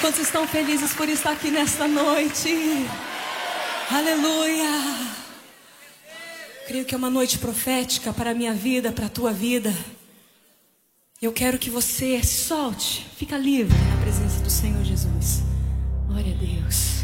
Quantos estão felizes por estar aqui nesta noite? Aleluia! Creio que é uma noite profética para a minha vida, para a tua vida. Eu quero que você se solte, fica livre na presença do Senhor Jesus. Glória a Deus.